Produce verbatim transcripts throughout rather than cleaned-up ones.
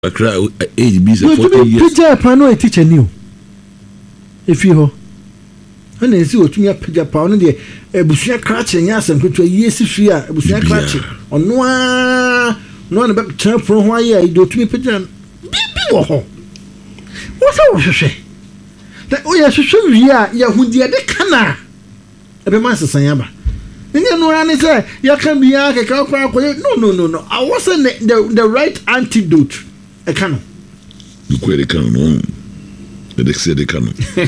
Akra age be forty years. Pija pano e teacher new. If you ho. And then see what you pija pano de ebusua cratch and yasam to a year sifia ebusua cratch on no no na back turn from why you do to me pija bibi wo ho. What so say? That oh ya so ya ya hundia de kana. Ebe man sesan ya ba. Nnya no ran say ya kan bia ke ka kwa kwa no no no no. I wasn't the the right antidote. E kan. You kwere kan no. E de se de kan.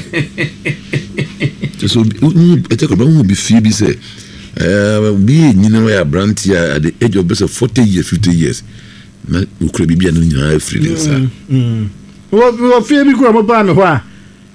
So e take ba mu bi fi bi say eh bi nyina ya brand ya at the age of best forty years fifty years. Na ukure bibia no nyina free this. Mm. Wo wo fi bi ko mo ba no ho a.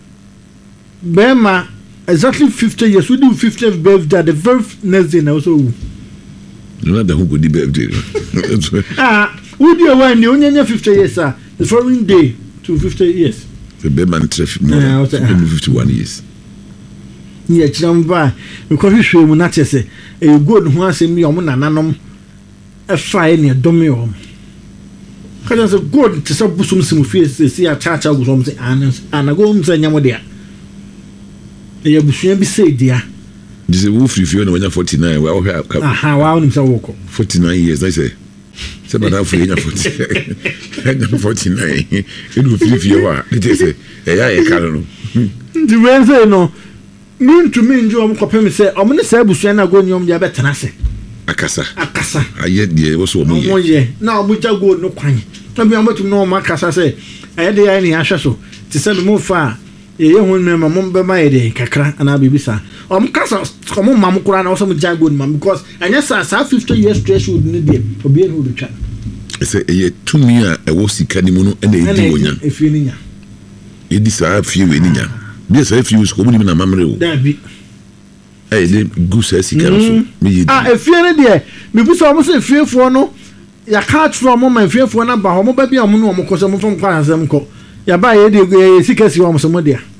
Bema exactly fifty years we do fiftieth birthday the very next day na also. No na who go di birthday. Ah, we do one you only fifty years ah the following day to fifty years. The Beman traffic no fifty-one years. Yeah, chamba because we show mu na chese e go no ho asem ni omo nananom e fa e ne domi om. Kada so good to so busum sim face see a cha cha go so say an go um say nyamo dia. E ya busua bi say dia. This is wo free free no nya forty-nine we wo aha wa onim say wo ko forty-nine years I say. Say but for nya forty. Nya forty-nine. E do free free wa. It say e ya e kan no. The way say no mean to me njo am kopem say omo ne say busua na go nyom dia betena se. Akasa. Akasa. Aye die wo so omo ye. Omo ye. Na omo ja go no kwan. Na bi amatum no omo akasa say aye de ya ni ahwe so. Ti say mo fa ye ye hon me ma mo be ma ye de kakra ana bibisa. Omo kasa komo ma mo kura na wo so mo ja go no because anya sa sa fifty years threshold ni de obi en ho do twa. E say ye tumi a e wo sika ni mu no e na e di wonya. E fi ni nya. E di sa fi we ni nya. Bi sa fi us ko mu ni na mamre o. Da bi. Eh le gusa sika no so. Me ah e fi ni de me bu so mo se fi fo no ya ka tro mo ma fi fo na ba ho mo ba bia mo no mo ko se mo fam kwa asem ko. Ya ba ye de sika si wo mo so mo dia.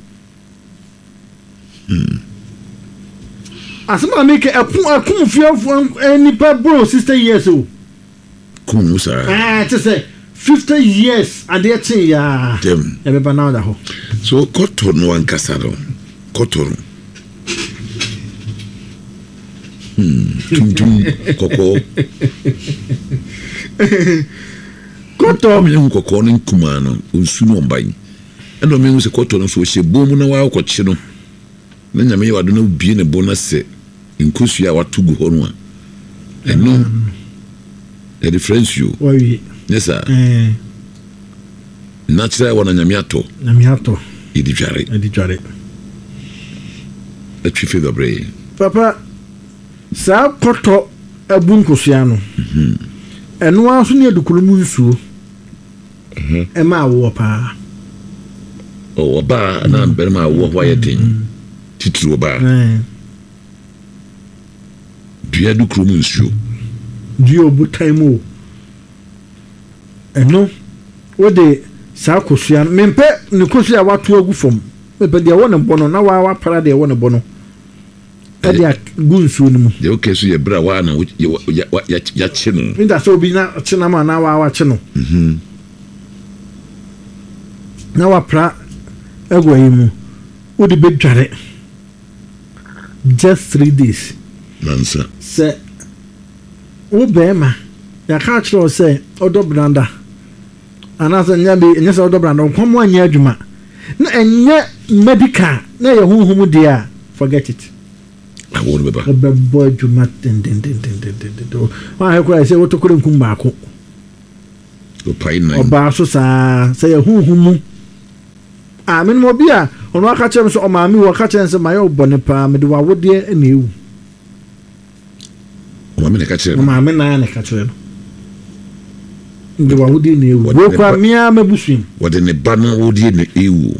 Hmm. Asema make akum akum fiafo any bro sixty years o. Kum musa. Ah, to say fifty years and they tin ya. Dem. E be ba now da ho. So koto no ankasa do. Koto no. Hmm. Tum tum koko. Koto me hu koko no nkuma no onsu no mban. E no me hu se koto no so hye bomu na wa akɔkye no. Na nyame ye wado na bie ne bonus inkusu ya watu gu ho no a. Eno. The difference you. Why? Yes sir. Eh. Natural one nyame ato. Nyame ato. Idi dware. Idi dware. A chief the brain. Papa sa koto abunkosia no. Mhm. Eno aso ne adukulumu nsuo. Mhm. E ma wo pa. O ba na ber ma wo hwa yeten. Titru ba. Eh. Dua adukulumu nsuo. Dua obutaimu. Eno wo de sa kosia no mempe ne kosia watu agu fom. Mempe de wo ne bono na wa wa para de wo ne bono. E de gu nsuo no mu. De okay so ye bra wa na ya ya che no. Minda so bi na che na ma na wa wa che no. Mhm. Na wa pra ego yimu. Wo de be dware. Just three days. Nansa. Se wo bema ya ka chiro se odo branda. Anasa nya be nya se odo branda nkomo anya adwuma. Na enya medical na ye huhum dia forget it. I won't be back. The boy to mat den den den den den den. Wa ha kwa se wo to kure nkum baako. O pai nine. Oba so sa se ye huhum. Ah men mo bia ono aka chem so o maami wo ka chem se mayo bone pa me de wa wode ene ewu. O maami ne ka chem. O maami na ne ka chem. De wa wode ene ewu. Wo kwa mia mabusuim. Wode ne ba no wode ene ewu.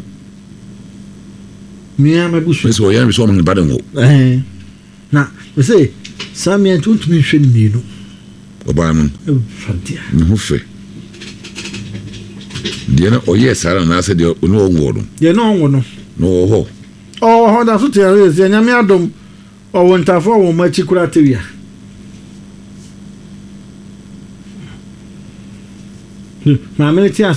Mia mabusuim. So ya mi so mo ne ba de wo. Eh. Na, we say Samia tuntumi hwe ni no. Oba no. E fadia. Nhu fe. Dia na oye sara na ase de no onwo no. Dia no onwo no. No ho. Oh, ho da so te ya nyame adom. O wontafo wo machi kura tewia. maame ne te